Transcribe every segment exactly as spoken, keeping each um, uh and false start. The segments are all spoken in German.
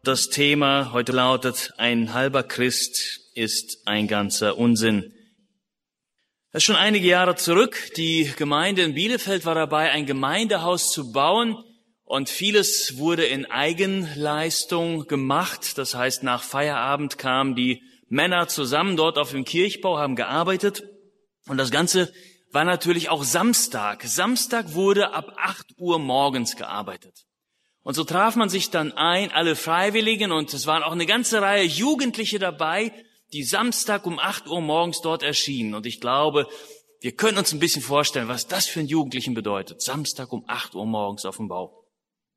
Das Thema heute lautet, ein halber Christ ist ein ganzer Unsinn. Das ist schon einige Jahre zurück. Die Gemeinde in Bielefeld war dabei, ein Gemeindehaus zu bauen. Und vieles wurde in Eigenleistung gemacht. Das heißt, nach Feierabend kamen die Männer zusammen dort auf dem Kirchbau, haben gearbeitet. Und das Ganze war natürlich auch Samstag. Samstag wurde ab acht Uhr morgens gearbeitet. Und so traf man sich dann ein, alle Freiwilligen, und es waren auch eine ganze Reihe Jugendliche dabei, die Samstag um acht Uhr morgens dort erschienen. Und ich glaube, wir können uns ein bisschen vorstellen, was das für einen Jugendlichen bedeutet. Samstag um acht Uhr morgens auf dem Bau.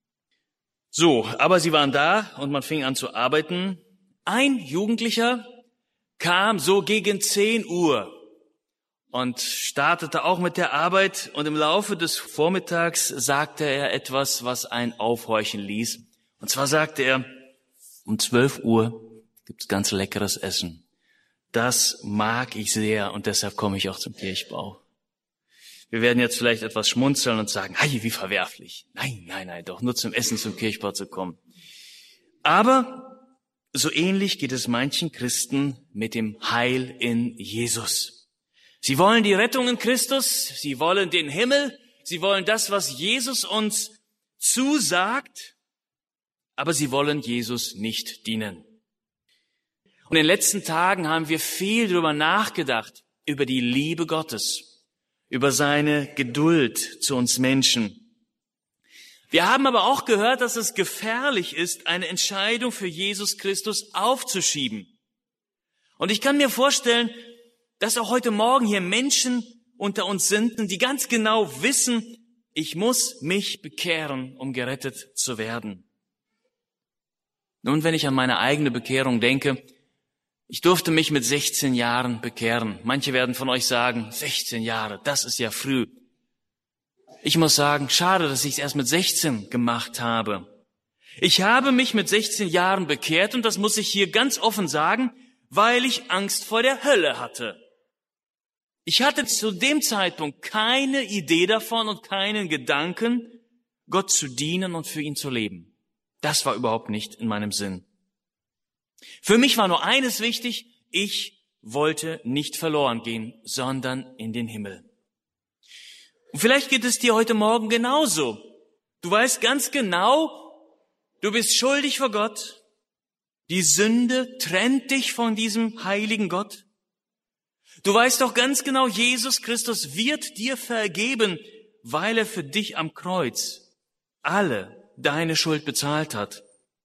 So, aber sie waren da und man fing an zu arbeiten. Ein Jugendlicher kam so gegen zehn Uhr und startete auch mit der Arbeit, und im Laufe des Vormittags sagte er etwas, was einen aufhorchen ließ. Und zwar sagte er, um zwölf Uhr gibt's ganz leckeres Essen. Das mag ich sehr und deshalb komme ich auch zum Kirchbau. Wir werden jetzt vielleicht etwas schmunzeln und sagen, hey, wie verwerflich. Nein, nein, nein, doch nur zum Essen zum Kirchbau zu kommen. Aber so ähnlich geht es manchen Christen mit dem Heil in Jesus. Sie wollen die Rettung in Christus, sie wollen den Himmel, sie wollen das, was Jesus uns zusagt, aber sie wollen Jesus nicht dienen. Und in den letzten Tagen haben wir viel darüber nachgedacht, über die Liebe Gottes, über seine Geduld zu uns Menschen. Wir haben aber auch gehört, dass es gefährlich ist, eine Entscheidung für Jesus Christus aufzuschieben. Und ich kann mir vorstellen, dass auch heute Morgen hier Menschen unter uns sind, die ganz genau wissen, ich muss mich bekehren, um gerettet zu werden. Nun, wenn ich an meine eigene Bekehrung denke, ich durfte mich mit sechzehn Jahren bekehren. Manche werden von euch sagen, sechzehn Jahre, das ist ja früh. Ich muss sagen, schade, dass ich es erst mit sechzehn gemacht habe. Ich habe mich mit sechzehn Jahren bekehrt, und das muss ich hier ganz offen sagen, weil ich Angst vor der Hölle hatte. Ich hatte zu dem Zeitpunkt keine Idee davon und keinen Gedanken, Gott zu dienen und für ihn zu leben. Das war überhaupt nicht in meinem Sinn. Für mich war nur eines wichtig, ich wollte nicht verloren gehen, sondern in den Himmel. Und vielleicht geht es dir heute Morgen genauso. Du weißt ganz genau, du bist schuldig vor Gott. Die Sünde trennt dich von diesem heiligen Gott. Du weißt doch ganz genau, Jesus Christus wird dir vergeben, weil er für dich am Kreuz alle deine Schuld bezahlt hat.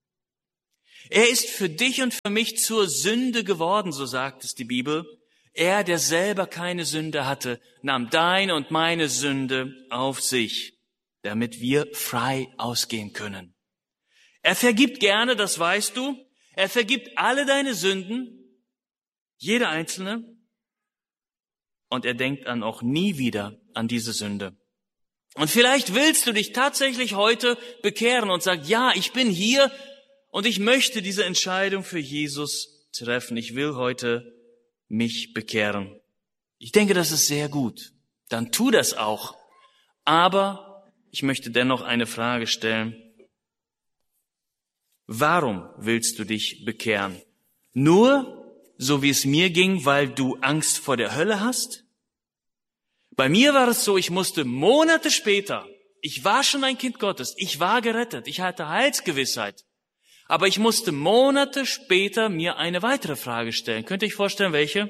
Er ist für dich und für mich zur Sünde geworden, so sagt es die Bibel. Er, der selber keine Sünde hatte, nahm deine und meine Sünde auf sich, damit wir frei ausgehen können. Er vergibt gerne, das weißt du. Er vergibt alle deine Sünden, jede einzelne. Und er denkt dann auch nie wieder an diese Sünde. Und vielleicht willst du dich tatsächlich heute bekehren und sagst, ja, ich bin hier und ich möchte diese Entscheidung für Jesus treffen. Ich will heute mich bekehren. Ich denke, das ist sehr gut. Dann tu das auch. Aber ich möchte dennoch eine Frage stellen. Warum willst du dich bekehren? Nur, so wie es mir ging, weil du Angst vor der Hölle hast? Bei mir war es so, ich musste Monate später, ich war schon ein Kind Gottes, ich war gerettet, ich hatte Heilsgewissheit, aber ich musste Monate später mir eine weitere Frage stellen. Könnt ihr euch vorstellen, welche?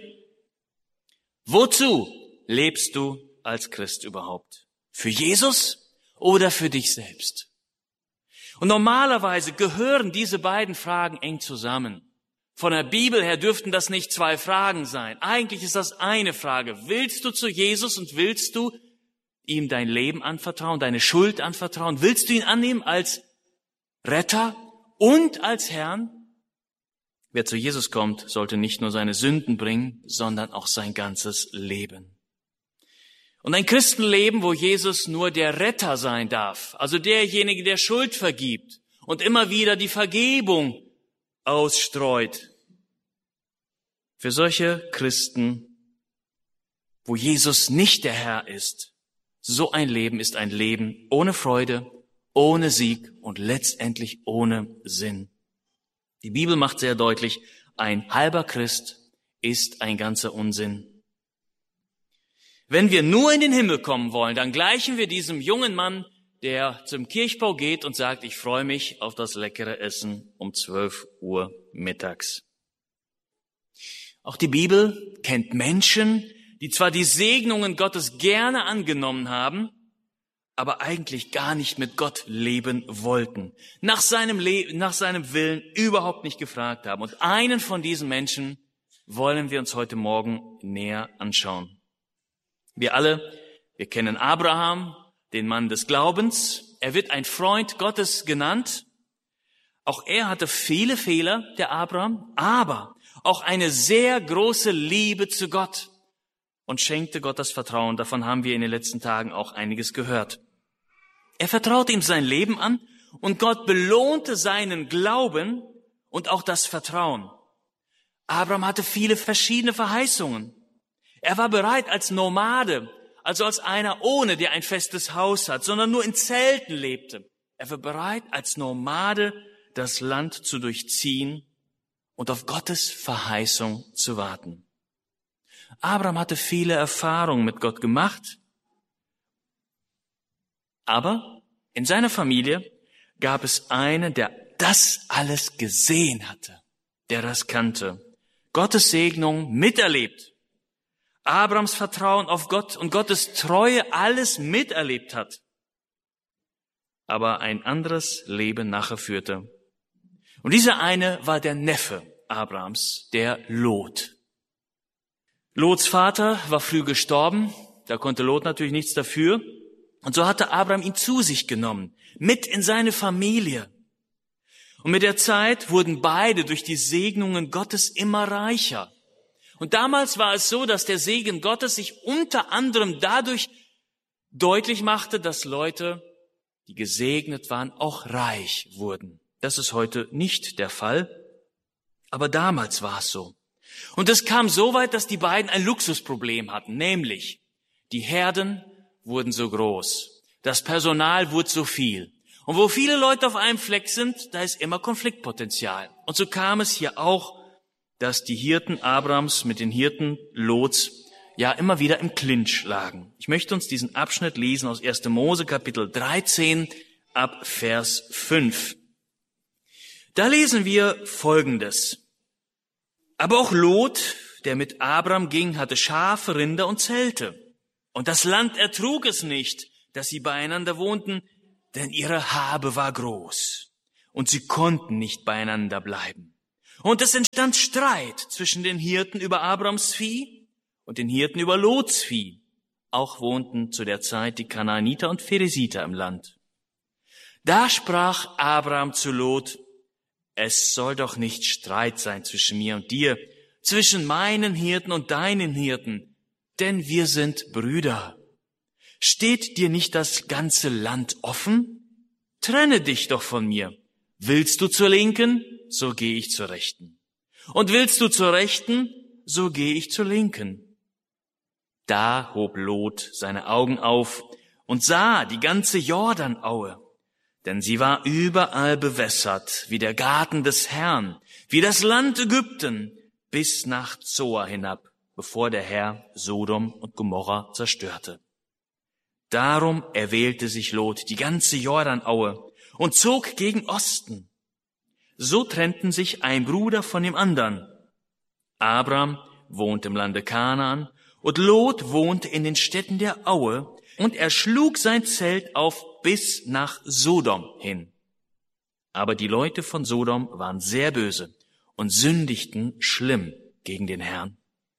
Wozu lebst du als Christ überhaupt? Für Jesus oder für dich selbst? Und normalerweise gehören diese beiden Fragen eng zusammen. Von der Bibel her dürften das nicht zwei Fragen sein. Eigentlich ist das eine Frage. Willst du zu Jesus und willst du ihm dein Leben anvertrauen, deine Schuld anvertrauen? Willst du ihn annehmen als Retter und als Herrn? Wer zu Jesus kommt, sollte nicht nur seine Sünden bringen, sondern auch sein ganzes Leben. Und ein Christenleben, wo Jesus nur der Retter sein darf, also derjenige, der Schuld vergibt und immer wieder die Vergebung ausstreut. Für solche Christen, wo Jesus nicht der Herr ist, so ein Leben ist ein Leben ohne Freude, ohne Sieg und letztendlich ohne Sinn. Die Bibel macht sehr deutlich, ein halber Christ ist ein ganzer Unsinn. Wenn wir nur in den Himmel kommen wollen, dann gleichen wir diesem jungen Mann, der zum Kirchbau geht und sagt, ich freue mich auf das leckere Essen um zwölf Uhr mittags. Auch die Bibel kennt Menschen, die zwar die Segnungen Gottes gerne angenommen haben, aber eigentlich gar nicht mit Gott leben wollten, nach seinem Le- nach seinem Willen überhaupt nicht gefragt haben. Und einen von diesen Menschen wollen wir uns heute Morgen näher anschauen. Wir alle, wir kennen Abraham, den Mann des Glaubens. Er wird ein Freund Gottes genannt. Auch er hatte viele Fehler, der Abraham, aber auch eine sehr große Liebe zu Gott und schenkte Gott das Vertrauen. Davon haben wir in den letzten Tagen auch einiges gehört. Er vertraute ihm sein Leben an und Gott belohnte seinen Glauben und auch das Vertrauen. Abraham hatte viele verschiedene Verheißungen. Er war bereit als Nomade, also als einer ohne, der ein festes Haus hat, sondern nur in Zelten lebte. Er war bereit als Nomade das Land zu durchziehen und auf Gottes Verheißung zu warten. Abraham hatte viele Erfahrungen mit Gott gemacht, aber in seiner Familie gab es einen, der das alles gesehen hatte, der das kannte, Gottes Segnung miterlebt, Abrahams Vertrauen auf Gott und Gottes Treue alles miterlebt hat, aber ein anderes Leben nachher führte. Und dieser eine war der Neffe Abrahams, der Lot. Lots Vater war früh gestorben, da konnte Lot natürlich nichts dafür. Und so hatte Abraham ihn zu sich genommen, mit in seine Familie. Und mit der Zeit wurden beide durch die Segnungen Gottes immer reicher. Und damals war es so, dass der Segen Gottes sich unter anderem dadurch deutlich machte, dass Leute, die gesegnet waren, auch reich wurden. Das ist heute nicht der Fall, aber damals war es so. Und es kam so weit, dass die beiden ein Luxusproblem hatten, nämlich die Herden wurden so groß, das Personal wurde so viel. Und wo viele Leute auf einem Fleck sind, da ist immer Konfliktpotenzial. Und so kam es hier auch, dass die Hirten Abrams mit den Hirten Lots ja immer wieder im Clinch lagen. Ich möchte uns diesen Abschnitt lesen aus erster Mose Kapitel dreizehn ab Vers fünf. Da lesen wir Folgendes. Aber auch Lot, der mit Abram ging, hatte Schafe, Rinder und Zelte. Und das Land ertrug es nicht, dass sie beieinander wohnten, denn ihre Habe war groß. Und sie konnten nicht beieinander bleiben. Und es entstand Streit zwischen den Hirten über Abrams Vieh und den Hirten über Lots Vieh. Auch wohnten zu der Zeit die Kanaaniter und Pheresiter im Land. Da sprach Abram zu Lot, es soll doch nicht Streit sein zwischen mir und dir, zwischen meinen Hirten und deinen Hirten, denn wir sind Brüder. Steht dir nicht das ganze Land offen? Trenne dich doch von mir. Willst du zur Linken, so gehe ich zur Rechten. Und willst du zur Rechten, so gehe ich zur Linken. Da hob Lot seine Augen auf und sah die ganze Jordanaue, denn sie war überall bewässert, wie der Garten des Herrn, wie das Land Ägypten, bis nach Zoar hinab, bevor der Herr Sodom und Gomorra zerstörte. Darum erwählte sich Lot die ganze Jordanaue und zog gegen Osten. So trennten sich ein Bruder von dem anderen. Abram wohnte im Lande Kanaan und Lot wohnte in den Städten der Aue, und er schlug sein Zelt auf bis nach Sodom hin. Aber die Leute von Sodom waren sehr böse und sündigten schlimm gegen den Herrn.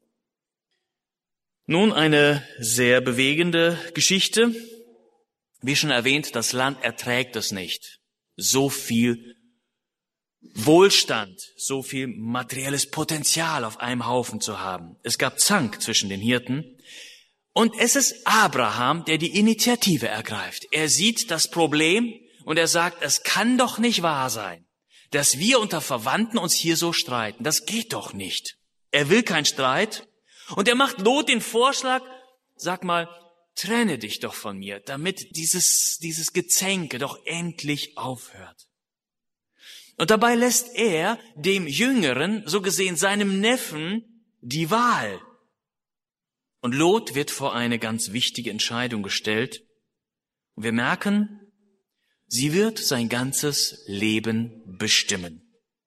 Nun eine sehr bewegende Geschichte. Wie schon erwähnt, das Land erträgt es nicht. So viel Wohlstand, so viel materielles Potenzial auf einem Haufen zu haben. Es gab Zank zwischen den Hirten. Und es ist Abraham, der die Initiative ergreift. Er sieht das Problem und er sagt, es kann doch nicht wahr sein, dass wir unter Verwandten uns hier so streiten. Das geht doch nicht. Er will keinen Streit und er macht Lot den Vorschlag, sag mal, trenne dich doch von mir, damit dieses, dieses Gezänke doch endlich aufhört. Und dabei lässt er dem Jüngeren, so gesehen seinem Neffen, die Wahl. Und Lot wird vor eine ganz wichtige Entscheidung gestellt. Und wir merken, sie wird sein ganzes Leben bestimmen.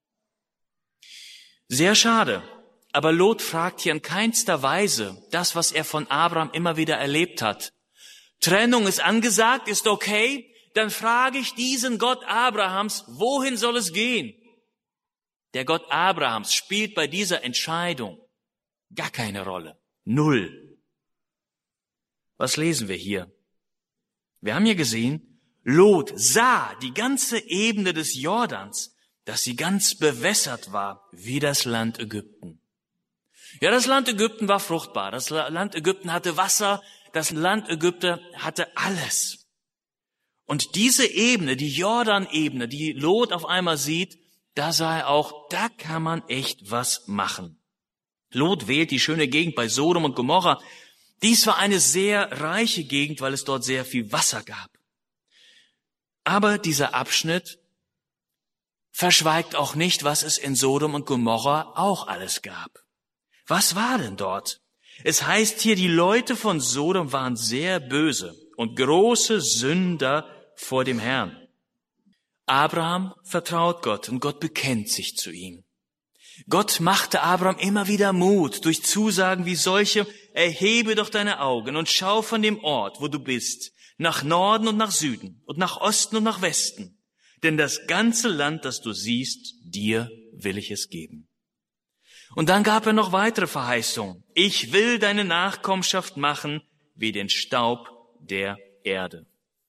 Sehr schade, aber Lot fragt hier in keinster Weise das, was er von Abraham immer wieder erlebt hat. Trennung ist angesagt, ist okay, dann frage ich diesen Gott Abrahams, wohin soll es gehen? Der Gott Abrahams spielt bei dieser Entscheidung gar keine Rolle. Null. Was lesen wir hier? Wir haben hier gesehen, Lot sah die ganze Ebene des Jordans, dass sie ganz bewässert war, wie das Land Ägypten. Ja, das Land Ägypten war fruchtbar. Das Land Ägypten hatte Wasser. Das Land Ägypten hatte alles. Und diese Ebene, die Jordan-Ebene, die Lot auf einmal sieht, da sah er auch, da kann man echt was machen. Lot wählt die schöne Gegend bei Sodom und Gomorra. Dies war eine sehr reiche Gegend, weil es dort sehr viel Wasser gab. Aber dieser Abschnitt verschweigt auch nicht, was es in Sodom und Gomorra auch alles gab. Was war denn dort? Es heißt hier, die Leute von Sodom waren sehr böse und große Sünder vor dem Herrn. Abraham vertraut Gott und Gott bekennt sich zu ihm. Gott machte Abraham immer wieder Mut durch Zusagen wie solche: Erhebe doch deine Augen und schau von dem Ort, wo du bist, nach Norden und nach Süden und nach Osten und nach Westen. Denn das ganze Land, das du siehst, dir will ich es geben. Und dann gab er noch weitere Verheißungen. Ich will deine Nachkommenschaft machen wie den Staub der Erde.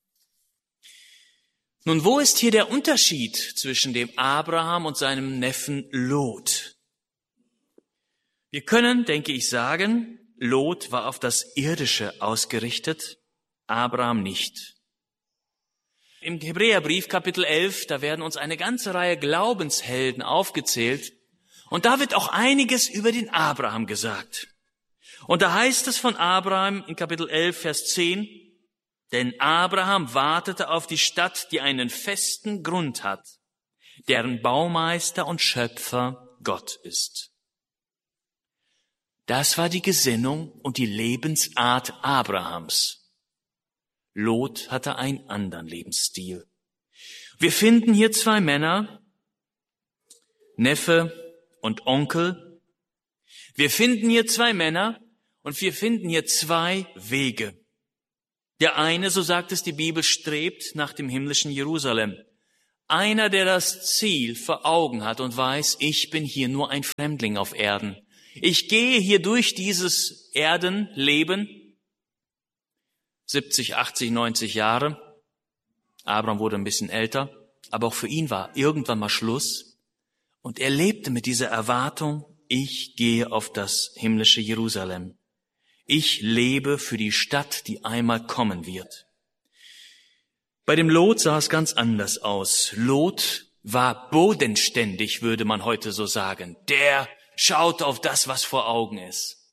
Nun, wo ist hier der Unterschied zwischen dem Abraham und seinem Neffen Lot? Wir können, denke ich, sagen, Lot war auf das Irdische ausgerichtet, Abraham nicht. Im Hebräerbrief Kapitel elf, da werden uns eine ganze Reihe Glaubenshelden aufgezählt. Und da wird auch einiges über den Abraham gesagt. Und da heißt es von Abraham in Kapitel elf, Vers zehn, denn Abraham wartete auf die Stadt, die einen festen Grund hat, deren Baumeister und Schöpfer Gott ist. Das war die Gesinnung und die Lebensart Abrahams. Lot hatte einen anderen Lebensstil. Wir finden hier zwei Männer, Neffe und Onkel. Wir finden hier zwei Männer und wir finden hier zwei Wege. Der eine, so sagt es die Bibel, strebt nach dem himmlischen Jerusalem. Einer, der das Ziel vor Augen hat und weiß, ich bin hier nur ein Fremdling auf Erden. Ich gehe hier durch dieses Erdenleben, siebzig, achtzig, neunzig Jahre. Abraham wurde ein bisschen älter, aber auch für ihn war irgendwann mal Schluss. Und er lebte mit dieser Erwartung, ich gehe auf das himmlische Jerusalem. Ich lebe für die Stadt, die einmal kommen wird. Bei dem Lot sah es ganz anders aus. Lot war bodenständig, würde man heute so sagen. Der schaute auf das, was vor Augen ist.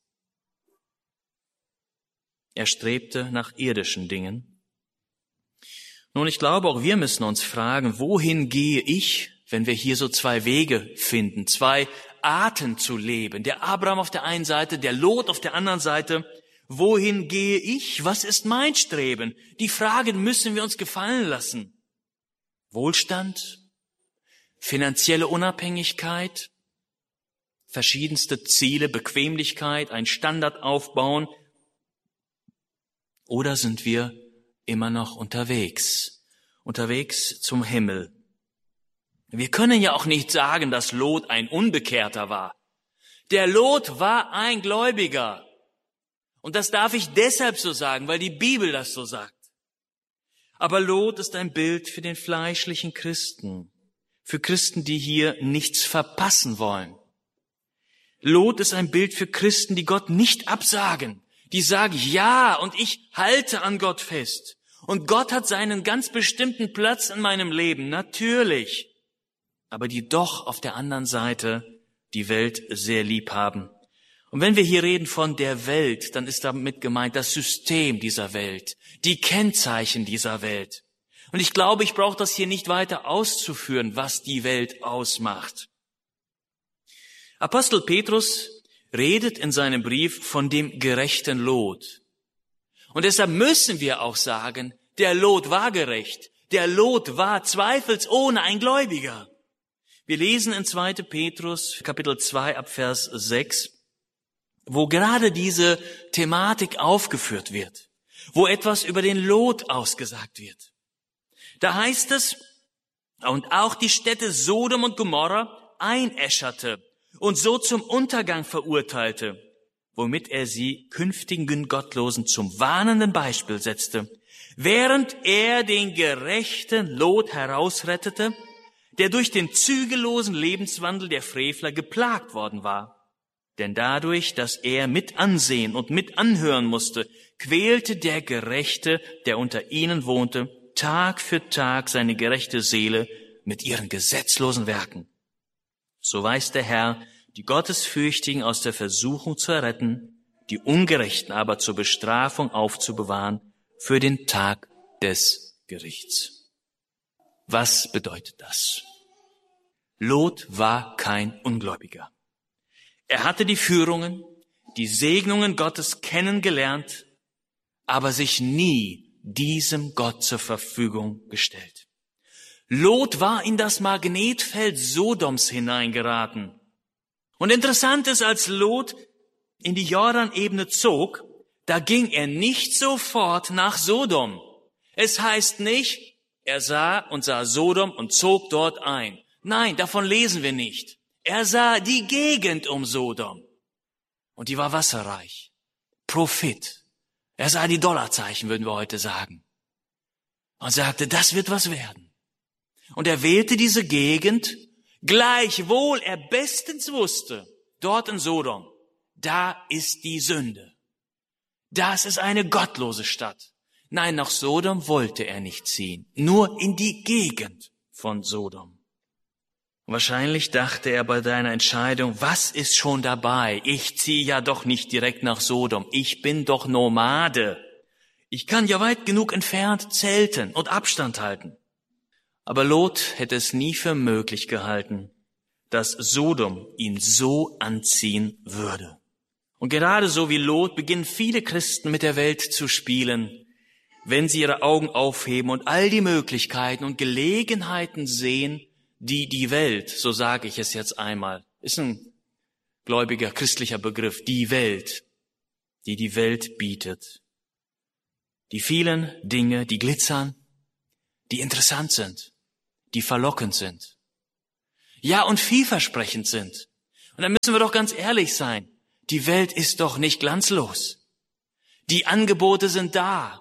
Er strebte nach irdischen Dingen. Nun, ich glaube, auch wir müssen uns fragen, wohin gehe ich, wenn wir hier so zwei Wege finden, zwei Arten zu leben. Der Abraham auf der einen Seite, der Lot auf der anderen Seite. Wohin gehe ich? Was ist mein Streben? Die Fragen müssen wir uns gefallen lassen. Wohlstand, finanzielle Unabhängigkeit, verschiedenste Ziele, Bequemlichkeit, ein Standard aufbauen. Oder sind wir immer noch unterwegs, unterwegs zum Himmel? Wir können ja auch nicht sagen, dass Lot ein Unbekehrter war. Der Lot war ein Gläubiger. Und das darf ich deshalb so sagen, weil die Bibel das so sagt. Aber Lot ist ein Bild für den fleischlichen Christen, für Christen, die hier nichts verpassen wollen. Lot ist ein Bild für Christen, die Gott nicht absagen, die sagen, ja, und ich halte an Gott fest. Und Gott hat seinen ganz bestimmten Platz in meinem Leben, natürlich. Aber die doch auf der anderen Seite die Welt sehr lieb haben. Und wenn wir hier reden von der Welt, dann ist damit gemeint das System dieser Welt, die Kennzeichen dieser Welt. Und ich glaube, ich brauche das hier nicht weiter auszuführen, was die Welt ausmacht. Apostel Petrus redet in seinem Brief von dem gerechten Lot. Und deshalb müssen wir auch sagen, der Lot war gerecht. Der Lot war zweifelsohne ein Gläubiger. Wir lesen in zweiter Petrus, Kapitel zwei, ab Vers sechs, wo gerade diese Thematik aufgeführt wird, wo etwas über den Lot ausgesagt wird. Da heißt es, und auch die Städte Sodom und Gomorra einäscherte und so zum Untergang verurteilte, womit er sie künftigen Gottlosen zum warnenden Beispiel setzte, während er den gerechten Lot herausrettete, der durch den zügellosen Lebenswandel der Frevler geplagt worden war. Denn dadurch, dass er mit ansehen und mit anhören musste, quälte der Gerechte, der unter ihnen wohnte, Tag für Tag seine gerechte Seele mit ihren gesetzlosen Werken. So weiß der Herr, die Gottesfürchtigen aus der Versuchung zu erretten, die Ungerechten aber zur Bestrafung aufzubewahren für den Tag des Gerichts. Was bedeutet das? Lot war kein Ungläubiger. Er hatte die Führungen, die Segnungen Gottes kennengelernt, aber sich nie diesem Gott zur Verfügung gestellt. Lot war in das Magnetfeld Sodoms hineingeraten. Und interessant ist, als Lot in die Jordanebene zog, da ging er nicht sofort nach Sodom. Es heißt nicht, er sah und sah Sodom und zog dort ein. Nein, davon lesen wir nicht. Er sah die Gegend um Sodom. Und die war wasserreich. Profit. Er sah die Dollarzeichen, würden wir heute sagen. Und sagte, das wird was werden. Und er wählte diese Gegend, gleichwohl er bestens wusste, dort in Sodom, da ist die Sünde. Das ist eine gottlose Stadt. Nein, nach Sodom wollte er nicht ziehen, nur in die Gegend von Sodom. Wahrscheinlich dachte er bei seiner Entscheidung, was ist schon dabei? Ich ziehe ja doch nicht direkt nach Sodom. Ich bin doch Nomade. Ich kann ja weit genug entfernt zelten und Abstand halten. Aber Lot hätte es nie für möglich gehalten, dass Sodom ihn so anziehen würde. Und gerade so wie Lot beginnen viele Christen mit der Welt zu spielen, wenn sie ihre Augen aufheben und all die Möglichkeiten und Gelegenheiten sehen, die die Welt, so sage ich es jetzt einmal, ist ein gläubiger christlicher Begriff, die Welt, die die Welt bietet. Die vielen Dinge, die glitzern, die interessant sind, die verlockend sind. Ja, und vielversprechend sind. Und dann müssen wir doch ganz ehrlich sein. Die Welt ist doch nicht glanzlos. Die Angebote sind da.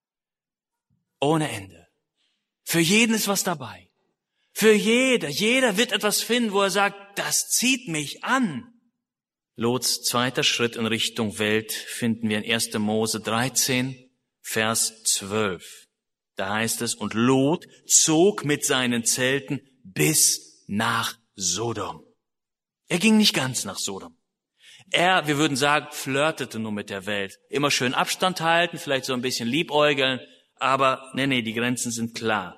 Ohne Ende. Für jeden ist was dabei. Für jeder. Jeder wird etwas finden, wo er sagt, das zieht mich an. Lots zweiter Schritt in Richtung Welt finden wir in erster Mose dreizehn, Vers zwölf. Da heißt es, und Lot zog mit seinen Zelten bis nach Sodom. Er ging nicht ganz nach Sodom. Er, wir würden sagen, flirtete nur mit der Welt. Immer schön Abstand halten, vielleicht so ein bisschen liebäugeln, aber nee, nee, die Grenzen sind klar.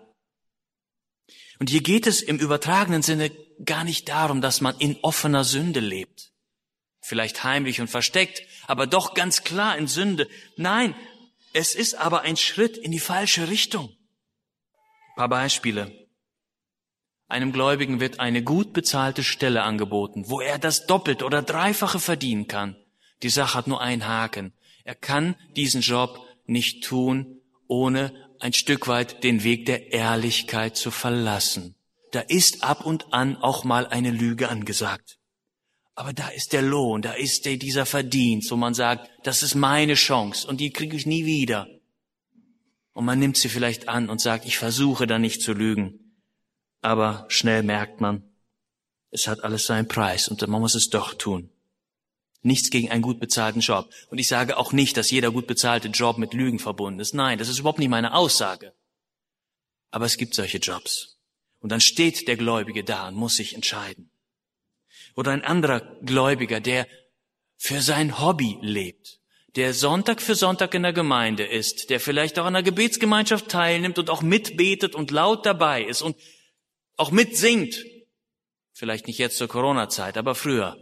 Und hier geht es im übertragenen Sinne gar nicht darum, dass man in offener Sünde lebt. Vielleicht heimlich und versteckt, aber doch ganz klar in Sünde. Nein, es ist aber ein Schritt in die falsche Richtung. Ein paar Beispiele. Einem Gläubigen wird eine gut bezahlte Stelle angeboten, wo er das Doppelte oder Dreifache verdienen kann. Die Sache hat nur einen Haken. Er kann diesen Job nicht tun, ohne ein Stück weit den Weg der Ehrlichkeit zu verlassen. Da ist ab und an auch mal eine Lüge angesagt. Aber da ist der Lohn, da ist der, dieser Verdienst, wo man sagt, das ist meine Chance und die kriege ich nie wieder. Und man nimmt sie vielleicht an und sagt, ich versuche da nicht zu lügen. Aber schnell merkt man, es hat alles seinen Preis und man muss es doch tun. Nichts gegen einen gut bezahlten Job. Und ich sage auch nicht, dass jeder gut bezahlte Job mit Lügen verbunden ist. Nein, das ist überhaupt nicht meine Aussage. Aber es gibt solche Jobs. Und dann steht der Gläubige da und muss sich entscheiden. Oder ein anderer Gläubiger, der für sein Hobby lebt, der Sonntag für Sonntag in der Gemeinde ist, der vielleicht auch an der Gebetsgemeinschaft teilnimmt und auch mitbetet und laut dabei ist und auch mitsingt, vielleicht nicht jetzt zur Corona-Zeit, aber früher,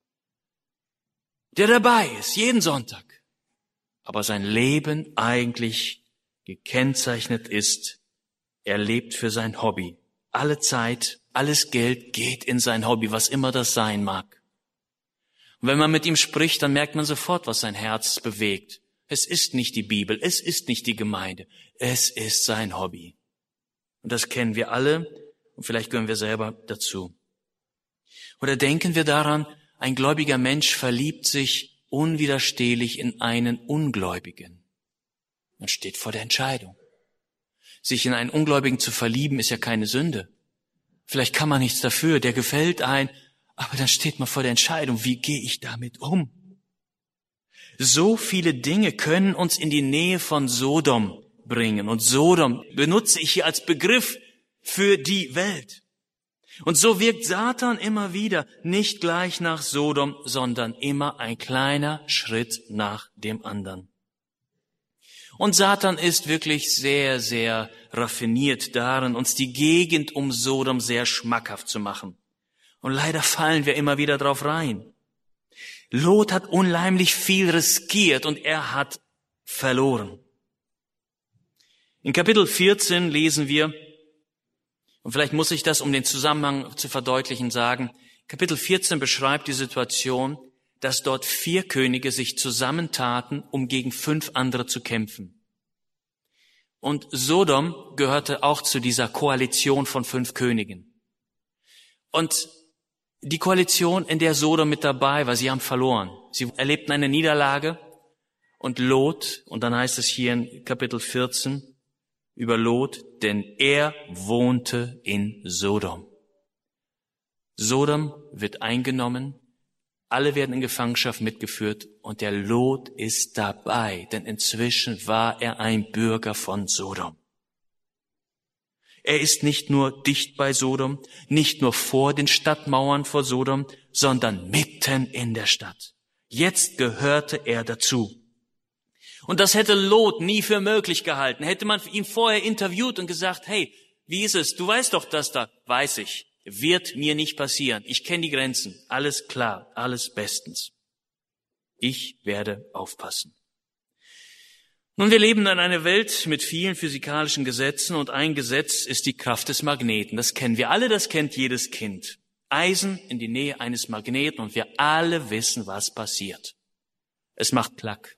der dabei ist, jeden Sonntag, aber sein Leben eigentlich gekennzeichnet ist, er lebt für sein Hobby. Alle Zeit, alles Geld geht in sein Hobby, was immer das sein mag. Und wenn man mit ihm spricht, dann merkt man sofort, was sein Herz bewegt. Es ist nicht die Bibel, es ist nicht die Gemeinde, es ist sein Hobby. Und das kennen wir alle und vielleicht gehören wir selber dazu. Oder denken wir daran, ein gläubiger Mensch verliebt sich unwiderstehlich in einen Ungläubigen. Man steht vor der Entscheidung. Sich in einen Ungläubigen zu verlieben, ist ja keine Sünde. Vielleicht kann man nichts dafür, der gefällt ein, aber dann steht man vor der Entscheidung, wie gehe ich damit um? So viele Dinge können uns in die Nähe von Sodom bringen. Und Sodom benutze ich hier als Begriff für die Welt. Und so wirkt Satan immer wieder nicht gleich nach Sodom, sondern immer ein kleiner Schritt nach dem anderen. Und Satan ist wirklich sehr, sehr raffiniert darin, uns die Gegend um Sodom sehr schmackhaft zu machen. Und leider fallen wir immer wieder drauf rein. Lot hat unheimlich viel riskiert und er hat verloren. In Kapitel vierzehn lesen wir, und vielleicht muss ich das, um den Zusammenhang zu verdeutlichen, sagen, Kapitel vierzehn beschreibt die Situation, dass dort vier Könige sich zusammentaten, um gegen fünf andere zu kämpfen. Und Sodom gehörte auch zu dieser Koalition von fünf Königen. Und die Koalition, in der Sodom mit dabei war, sie haben verloren. Sie erlebten eine Niederlage und Lot, und dann heißt es hier in Kapitel vierzehn über Lot, denn er wohnte in Sodom. Sodom wird eingenommen, alle werden in Gefangenschaft mitgeführt und der Lot ist dabei, denn inzwischen war er ein Bürger von Sodom. Er ist nicht nur dicht bei Sodom, nicht nur vor den Stadtmauern vor Sodom, sondern mitten in der Stadt. Jetzt gehörte er dazu. Und das hätte Lot nie für möglich gehalten. Hätte man ihn vorher interviewt und gesagt, hey, wie ist es? Du weißt doch, dass da, weiß ich, wird mir nicht passieren. Ich kenne die Grenzen. Alles klar, alles bestens. Ich werde aufpassen. Nun, wir leben in einer Welt mit vielen physikalischen Gesetzen und ein Gesetz ist die Kraft des Magneten. Das kennen wir alle, das kennt jedes Kind. Eisen in die Nähe eines Magneten und wir alle wissen, was passiert. Es macht Klack.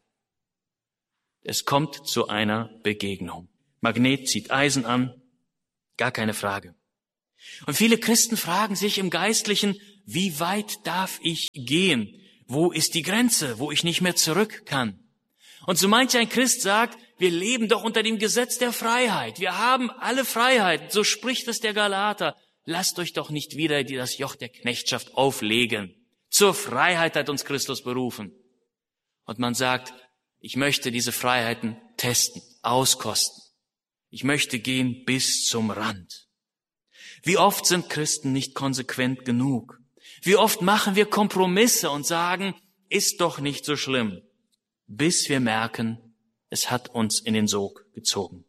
Es kommt zu einer Begegnung. Magnet zieht Eisen an, gar keine Frage. Und viele Christen fragen sich im Geistlichen, wie weit darf ich gehen? Wo ist die Grenze, wo ich nicht mehr zurück kann? Und so manch ein Christ sagt, wir leben doch unter dem Gesetz der Freiheit. Wir haben alle Freiheit. So spricht es der Galater. Lasst euch doch nicht wieder das Joch der Knechtschaft auflegen. Zur Freiheit hat uns Christus berufen. Und man sagt, ich möchte diese Freiheiten testen, auskosten. Ich möchte gehen bis zum Rand. Wie oft sind Christen nicht konsequent genug? Wie oft machen wir Kompromisse und sagen, ist doch nicht so schlimm, bis wir merken, es hat uns in den Sog gezogen.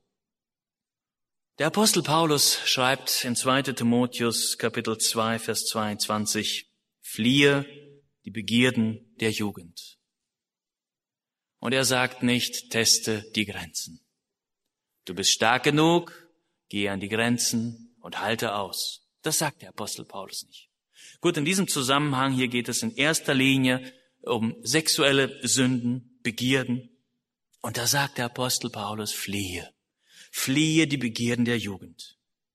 Der Apostel Paulus schreibt in zweiter Timotheus Kapitel zwei, Vers zweiundzwanzig, fliehe die Begierden der Jugend. Und er sagt nicht, teste die Grenzen. Du bist stark genug, geh an die Grenzen und halte aus. Das sagt der Apostel Paulus nicht. Gut, in diesem Zusammenhang hier geht es in erster Linie um sexuelle Sünden, Begierden. Und da sagt der Apostel Paulus, fliehe. Fliehe die Begierden der Jugend.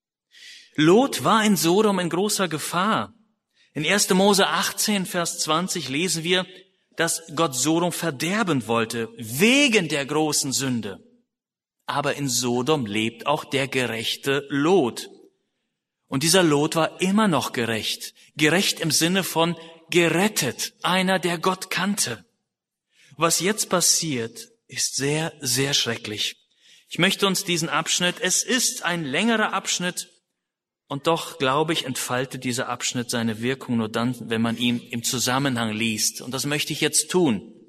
Lot war in Sodom in großer Gefahr. In erster Mose achtzehn, Vers zwanzig lesen wir, dass Gott Sodom verderben wollte, wegen der großen Sünde. Aber in Sodom lebt auch der gerechte Lot. Und dieser Lot war immer noch gerecht. Gerecht im Sinne von gerettet, einer, der Gott kannte. Was jetzt passiert, ist sehr, sehr schrecklich. Ich möchte uns diesen Abschnitt, es ist ein längerer Abschnitt, und doch, glaube ich, entfaltet dieser Abschnitt seine Wirkung nur dann, wenn man ihn im Zusammenhang liest. Und das möchte ich jetzt tun.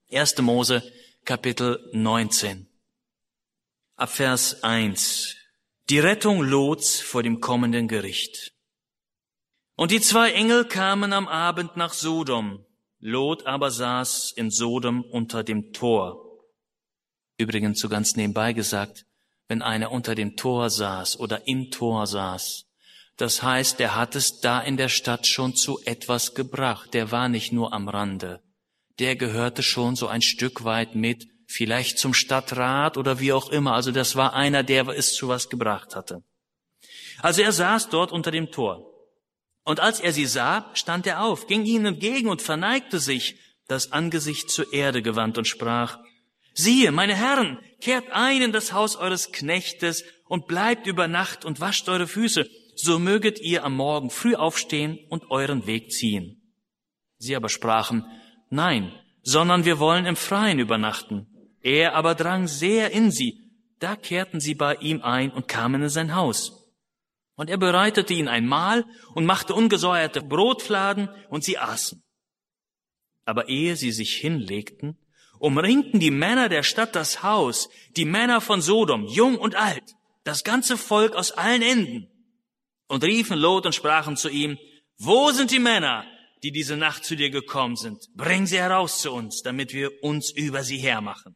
erster Mose, Kapitel neunzehn. Ab Vers eins. Die Rettung Lots vor dem kommenden Gericht. Und die zwei Engel kamen am Abend nach Sodom. Lot aber saß in Sodom unter dem Tor. Übrigens so ganz nebenbei gesagt, wenn einer unter dem Tor saß oder im Tor saß, das heißt, der hat es da in der Stadt schon zu etwas gebracht. Der war nicht nur am Rande. Der gehörte schon so ein Stück weit mit, vielleicht zum Stadtrat oder wie auch immer. Also das war einer, der es zu was gebracht hatte. Also er saß dort unter dem Tor. Und als er sie sah, stand er auf, ging ihnen entgegen und verneigte sich, das Angesicht zur Erde gewandt und sprach, siehe, meine Herren, kehrt ein in das Haus eures Knechtes und bleibt über Nacht und wascht eure Füße, so möget ihr am Morgen früh aufstehen und euren Weg ziehen. Sie aber sprachen, nein, sondern wir wollen im Freien übernachten. Er aber drang sehr in sie, da kehrten sie bei ihm ein und kamen in sein Haus. Und er bereitete ihnen ein Mahl und machte ungesäuerte Brotfladen, und sie aßen. Aber ehe sie sich hinlegten, umringten die Männer der Stadt das Haus, die Männer von Sodom, jung und alt, das ganze Volk aus allen Enden, und riefen Lot und sprachen zu ihm, wo sind die Männer, die diese Nacht zu dir gekommen sind? Bring sie heraus zu uns, damit wir uns über sie hermachen.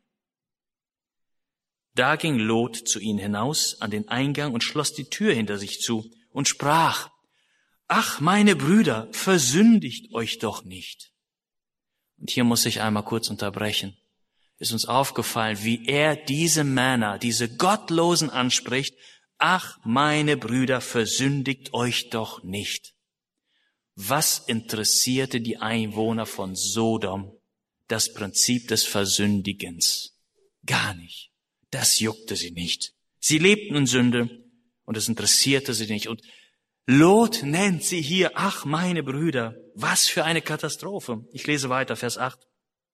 Da ging Lot zu ihnen hinaus an den Eingang und schloss die Tür hinter sich zu und sprach, ach, meine Brüder, versündigt euch doch nicht. Und hier muss ich einmal kurz unterbrechen. Ist uns aufgefallen, wie er diese Männer, diese Gottlosen anspricht, ach, meine Brüder, versündigt euch doch nicht. Was interessierte die Einwohner von Sodom das Prinzip des Versündigens? Gar nicht. Das juckte sie nicht. Sie lebten in Sünde und es interessierte sie nicht. Und Lot nennt sie hier, ach meine Brüder, was für eine Katastrophe. Ich lese weiter, Vers acht.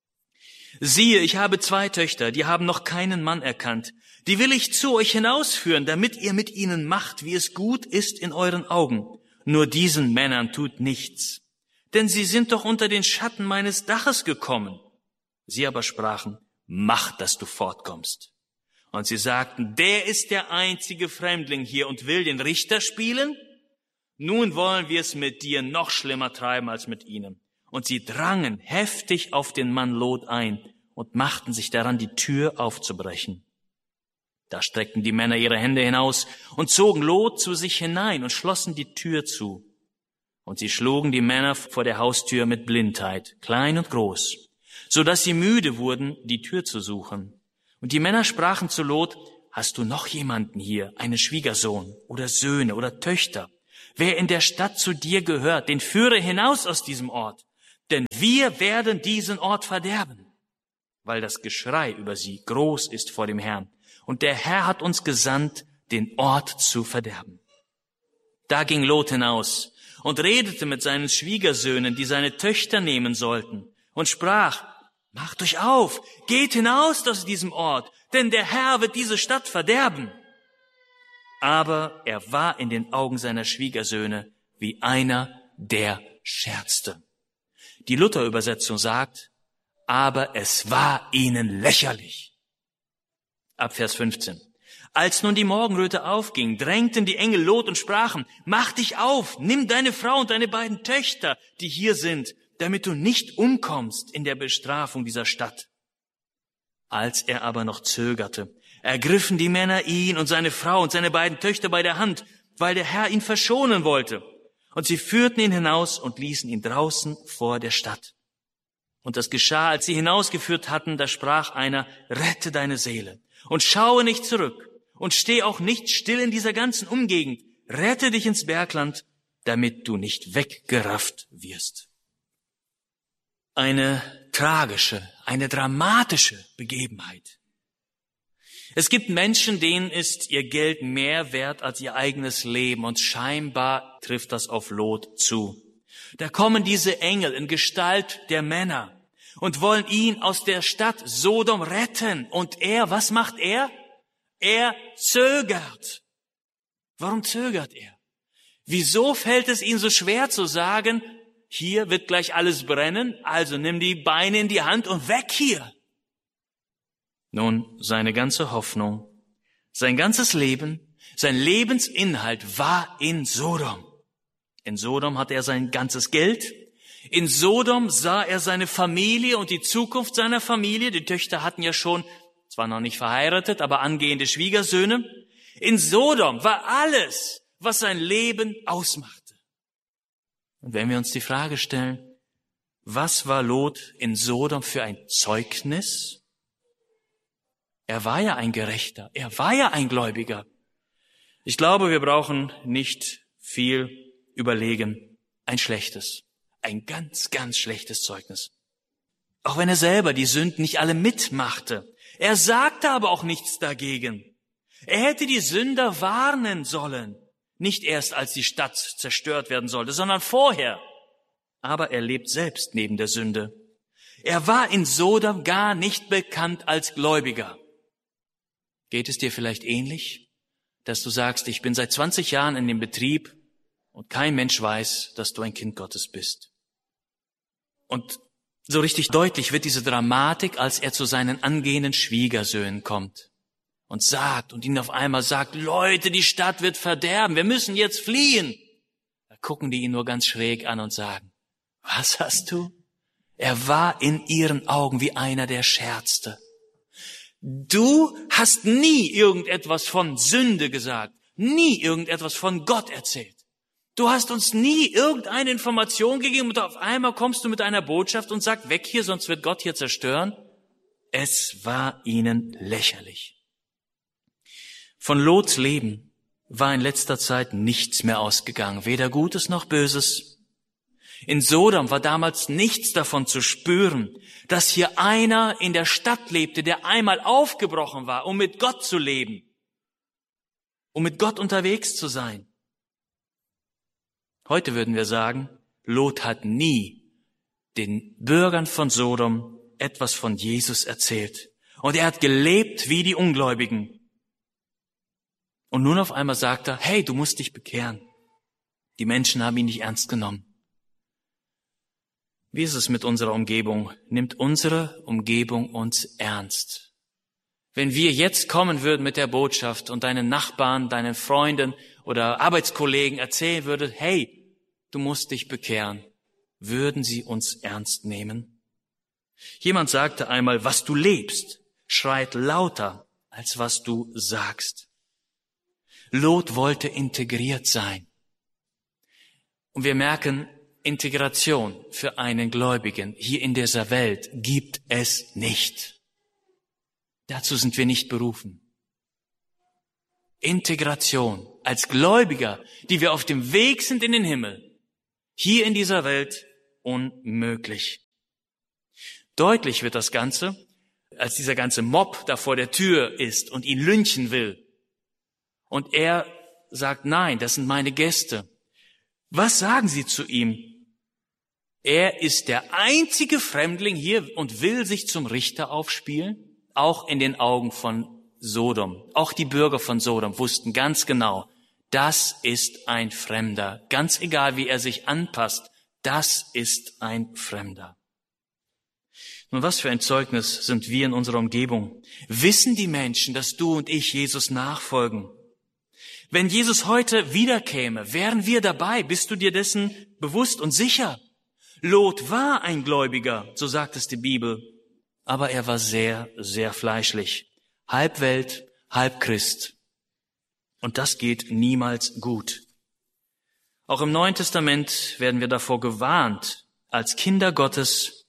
Siehe, ich habe zwei Töchter, die haben noch keinen Mann erkannt. Die will ich zu euch hinausführen, damit ihr mit ihnen macht, wie es gut ist in euren Augen. Nur diesen Männern tut nichts, denn sie sind doch unter den Schatten meines Daches gekommen. Sie aber sprachen, mach, dass du fortkommst. Und sie sagten, der ist der einzige Fremdling hier und will den Richter spielen? Nun wollen wir es mit dir noch schlimmer treiben als mit ihnen. Und sie drangen heftig auf den Mann Lot ein und machten sich daran, die Tür aufzubrechen. Da streckten die Männer ihre Hände hinaus und zogen Lot zu sich hinein und schlossen die Tür zu. Und sie schlugen die Männer vor der Haustür mit Blindheit, klein und groß, so dass sie müde wurden, die Tür zu suchen. Und die Männer sprachen zu Lot, hast du noch jemanden hier, einen Schwiegersohn oder Söhne oder Töchter? Wer in der Stadt zu dir gehört, den führe hinaus aus diesem Ort, denn wir werden diesen Ort verderben, weil das Geschrei über sie groß ist vor dem Herrn. Und der Herr hat uns gesandt, den Ort zu verderben. Da ging Lot hinaus und redete mit seinen Schwiegersöhnen, die seine Töchter nehmen sollten, und sprach, macht euch auf, geht hinaus aus diesem Ort, denn der Herr wird diese Stadt verderben. Aber er war in den Augen seiner Schwiegersöhne wie einer, der scherzte. Die Luther-Übersetzung sagt, aber es war ihnen lächerlich. Ab Vers fünfzehn. Als nun die Morgenröte aufging, drängten die Engel Lot und sprachen, mach dich auf, nimm deine Frau und deine beiden Töchter, die hier sind, damit du nicht umkommst in der Bestrafung dieser Stadt. Als er aber noch zögerte, ergriffen die Männer ihn und seine Frau und seine beiden Töchter bei der Hand, weil der Herr ihn verschonen wollte. Und sie führten ihn hinaus und ließen ihn draußen vor der Stadt. Und das geschah, als sie hinausgeführt hatten, da sprach einer, rette deine Seele und schaue nicht zurück und steh auch nicht still in dieser ganzen Umgegend. Rette dich ins Bergland, damit du nicht weggerafft wirst. Eine tragische, eine dramatische Begebenheit. Es gibt Menschen, denen ist ihr Geld mehr wert als ihr eigenes Leben, und scheinbar trifft das auf Lot zu. Da kommen diese Engel in Gestalt der Männer und wollen ihn aus der Stadt Sodom retten. Und er, was macht er? Er zögert. Warum zögert er? Wieso fällt es ihm so schwer zu sagen, hier wird gleich alles brennen, also nimm die Beine in die Hand und weg hier. Nun, seine ganze Hoffnung, sein ganzes Leben, sein Lebensinhalt war in Sodom. In Sodom hatte er sein ganzes Geld. In Sodom sah er seine Familie und die Zukunft seiner Familie. Die Töchter hatten ja schon, zwar noch nicht verheiratet, aber angehende Schwiegersöhne. In Sodom war alles, was sein Leben ausmachte. Und wenn wir uns die Frage stellen, was war Lot in Sodom für ein Zeugnis? Er war ja ein Gerechter, er war ja ein Gläubiger. Ich glaube, wir brauchen nicht viel überlegen. Ein schlechtes, ein ganz, ganz schlechtes Zeugnis. Auch wenn er selber die Sünden nicht alle mitmachte. Er sagte aber auch nichts dagegen. Er hätte die Sünder warnen sollen. Nicht erst, als die Stadt zerstört werden sollte, sondern vorher. Aber er lebt selbst neben der Sünde. Er war in Sodom gar nicht bekannt als Gläubiger. Geht es dir vielleicht ähnlich, dass du sagst, ich bin seit zwanzig Jahren in dem Betrieb und kein Mensch weiß, dass du ein Kind Gottes bist? Und so richtig deutlich wird diese Dramatik, als er zu seinen angehenden Schwiegersöhnen kommt und sagt und ihnen auf einmal sagt, Leute, die Stadt wird verderben, wir müssen jetzt fliehen. Da gucken die ihn nur ganz schräg an und sagen, was hast du? Er war in ihren Augen wie einer, der scherzte. Du hast nie irgendetwas von Sünde gesagt, nie irgendetwas von Gott erzählt. Du hast uns nie irgendeine Information gegeben und auf einmal kommst du mit einer Botschaft und sagst, weg hier, sonst wird Gott hier zerstören. Es war ihnen lächerlich. Von Lots Leben war in letzter Zeit nichts mehr ausgegangen, weder Gutes noch Böses. In Sodom war damals nichts davon zu spüren, dass hier einer in der Stadt lebte, der einmal aufgebrochen war, um mit Gott zu leben, um mit Gott unterwegs zu sein. Heute würden wir sagen, Lot hat nie den Bürgern von Sodom etwas von Jesus erzählt. Und er hat gelebt wie die Ungläubigen. Und nun auf einmal sagt er, hey, du musst dich bekehren. Die Menschen haben ihn nicht ernst genommen. Wie ist es mit unserer Umgebung? Nimmt unsere Umgebung uns ernst? Wenn wir jetzt kommen würden mit der Botschaft und deinen Nachbarn, deinen Freunden oder Arbeitskollegen erzählen würden, hey, du musst dich bekehren, würden sie uns ernst nehmen? Jemand sagte einmal, was du lebst, schreit lauter, als was du sagst. Lot wollte integriert sein. Und wir merken, Integration für einen Gläubigen hier in dieser Welt gibt es nicht. Dazu sind wir nicht berufen. Integration als Gläubiger, die wir auf dem Weg sind in den Himmel, hier in dieser Welt unmöglich. Deutlich wird das Ganze, als dieser ganze Mob da vor der Tür ist und ihn lynchen will. Und er sagt, nein, das sind meine Gäste. Was sagen sie zu ihm? Er ist der einzige Fremdling hier und will sich zum Richter aufspielen, auch in den Augen von Sodom. Auch die Bürger von Sodom wussten ganz genau, das ist ein Fremder. Ganz egal, wie er sich anpasst, das ist ein Fremder. Nun, was für ein Zeugnis sind wir in unserer Umgebung? Wissen die Menschen, dass du und ich Jesus nachfolgen? Wenn Jesus heute wiederkäme, wären wir dabei? Bist du dir dessen bewusst und sicher? Lot war ein Gläubiger, so sagt es die Bibel, aber er war sehr, sehr fleischlich. Halb Welt, halb Christ. Und das geht niemals gut. Auch im Neuen Testament werden wir davor gewarnt, als Kinder Gottes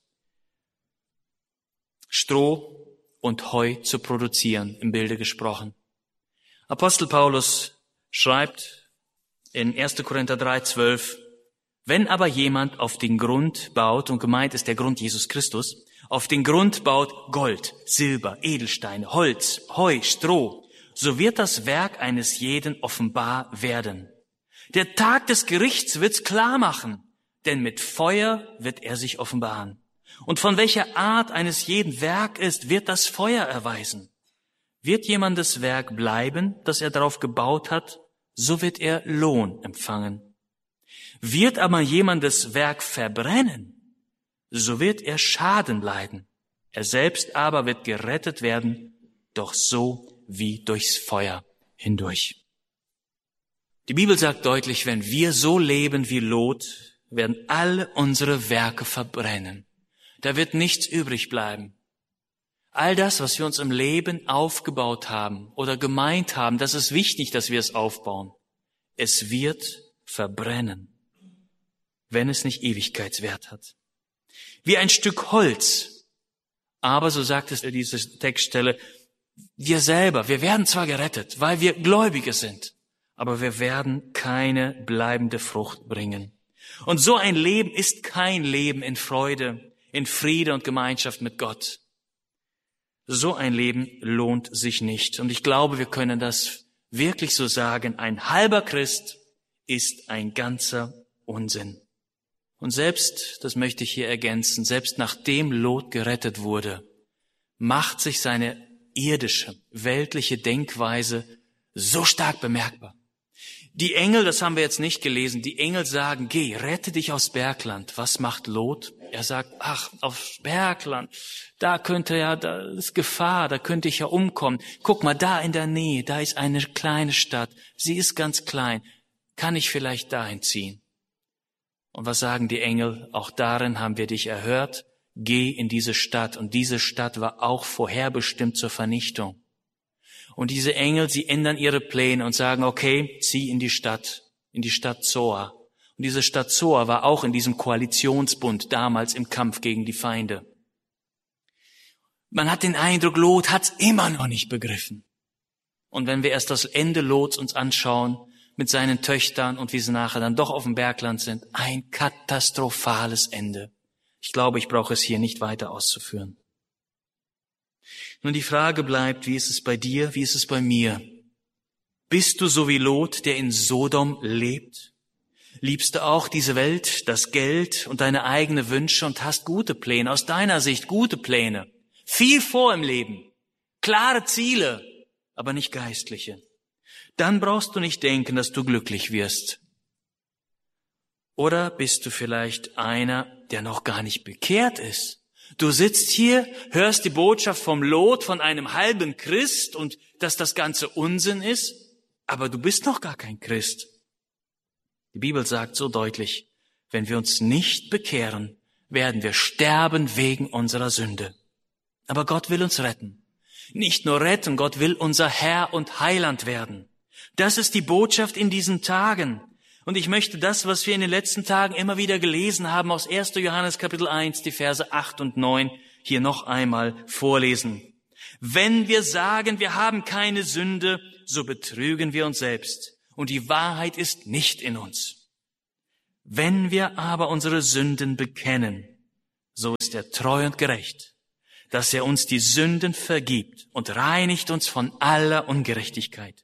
Stroh und Heu zu produzieren, im Bilde gesprochen. Apostel Paulus schreibt in erster Korinther drei, zwölf, wenn aber jemand auf den Grund baut, und gemeint ist der Grund Jesus Christus, auf den Grund baut Gold, Silber, Edelsteine, Holz, Heu, Stroh, so wird das Werk eines jeden offenbar werden. Der Tag des Gerichts wird's klar machen, denn mit Feuer wird er sich offenbaren. Und von welcher Art eines jeden Werk ist, wird das Feuer erweisen. Wird jemandes Werk bleiben, das er darauf gebaut hat, so wird er Lohn empfangen. Wird aber jemand das Werk verbrennen, so wird er Schaden leiden. Er selbst aber wird gerettet werden, doch so wie durchs Feuer hindurch. Die Bibel sagt deutlich, wenn wir so leben wie Lot, werden alle unsere Werke verbrennen. Da wird nichts übrig bleiben. All das, was wir uns im Leben aufgebaut haben oder gemeint haben, das ist wichtig, dass wir es aufbauen. Es wird verbrennen, wenn es nicht Ewigkeitswert hat. Wie ein Stück Holz. Aber, so sagt es diese Textstelle, wir selber, wir werden zwar gerettet, weil wir Gläubige sind, aber wir werden keine bleibende Frucht bringen. Und so ein Leben ist kein Leben in Freude, in Friede und Gemeinschaft mit Gott. So ein Leben lohnt sich nicht. Und ich glaube, wir können das wirklich so sagen. Ein halber Christ ist ein ganzer Unsinn. Und selbst, das möchte ich hier ergänzen, selbst nachdem Lot gerettet wurde, macht sich seine irdische, weltliche Denkweise so stark bemerkbar. Die Engel, das haben wir jetzt nicht gelesen, die Engel sagen, geh, rette dich aus Bergland. Was macht Lot? Er sagt, ach, aufs Bergland, da könnte ja, da ist Gefahr, da könnte ich ja umkommen. Guck mal, da in der Nähe, da ist eine kleine Stadt. Sie ist ganz klein. Kann ich vielleicht dahin ziehen? Und was sagen die Engel? Auch darin haben wir dich erhört. Geh in diese Stadt. Und diese Stadt war auch vorherbestimmt zur Vernichtung. Und diese Engel, sie ändern ihre Pläne und sagen, okay, zieh in die Stadt, in die Stadt Zoar. Und diese Stadt Zoar war auch in diesem Koalitionsbund damals im Kampf gegen die Feinde. Man hat den Eindruck, Lot hat's immer noch nicht begriffen. Und wenn wir erst das Ende Lots uns anschauen, mit seinen Töchtern und wie sie nachher dann doch auf dem Bergland sind, ein katastrophales Ende. Ich glaube, ich brauche es hier nicht weiter auszuführen. Nun, die Frage bleibt, wie ist es bei dir, wie ist es bei mir? Bist du so wie Lot, der in Sodom lebt? Liebst du auch diese Welt, das Geld und deine eigenen Wünsche und hast gute Pläne, aus deiner Sicht gute Pläne? Viel vor im Leben, klare Ziele, aber nicht geistliche. Dann brauchst du nicht denken, dass du glücklich wirst. Oder bist du vielleicht einer, der noch gar nicht bekehrt ist? Du sitzt hier, hörst die Botschaft vom Lot, von einem halben Christ und dass das Ganze Unsinn ist, aber du bist noch gar kein Christ. Die Bibel sagt so deutlich, wenn wir uns nicht bekehren, werden wir sterben wegen unserer Sünde. Aber Gott will uns retten. Nicht nur retten, Gott will unser Herr und Heiland werden. Das ist die Botschaft in diesen Tagen. Und ich möchte das, was wir in den letzten Tagen immer wieder gelesen haben, aus erster Johannes Kapitel eins, die Verse acht und neun, hier noch einmal vorlesen. Wenn wir sagen, wir haben keine Sünde, so betrügen wir uns selbst. Und die Wahrheit ist nicht in uns. Wenn wir aber unsere Sünden bekennen, so ist er treu und gerecht, dass er uns die Sünden vergibt und reinigt uns von aller Ungerechtigkeit.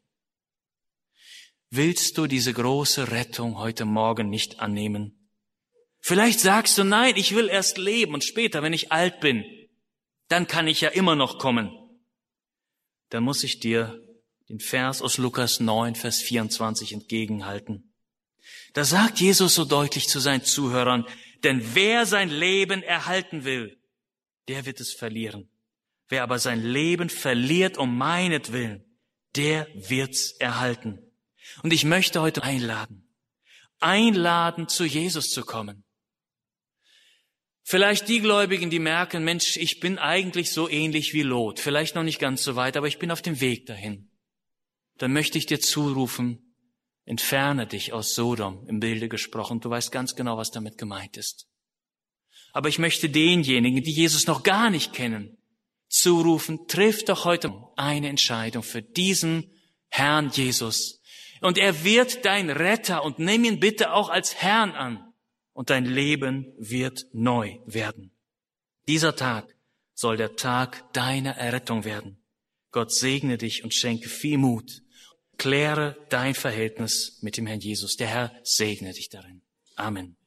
Willst du diese große Rettung heute Morgen nicht annehmen? Vielleicht sagst du, nein, ich will erst leben und später, wenn ich alt bin, dann kann ich ja immer noch kommen. Dann muss ich dir den Vers aus Lukas neun, Vers vierundzwanzig entgegenhalten. Da sagt Jesus so deutlich zu seinen Zuhörern, denn wer sein Leben erhalten will, der wird es verlieren. Wer aber sein Leben verliert um meinetwillen, der wird's erhalten. Und ich möchte heute einladen, einladen, zu Jesus zu kommen. Vielleicht die Gläubigen, die merken, Mensch, ich bin eigentlich so ähnlich wie Lot, vielleicht noch nicht ganz so weit, aber ich bin auf dem Weg dahin. Dann möchte ich dir zurufen, entferne dich aus Sodom, im Bilde gesprochen. Du weißt ganz genau, was damit gemeint ist. Aber ich möchte denjenigen, die Jesus noch gar nicht kennen, zurufen, triff doch heute eine Entscheidung für diesen Herrn Jesus. Und er wird dein Retter und nimm ihn bitte auch als Herrn an. Und dein Leben wird neu werden. Dieser Tag soll der Tag deiner Errettung werden. Gott segne dich und schenke viel Mut. Kläre dein Verhältnis mit dem Herrn Jesus. Der Herr segne dich darin. Amen.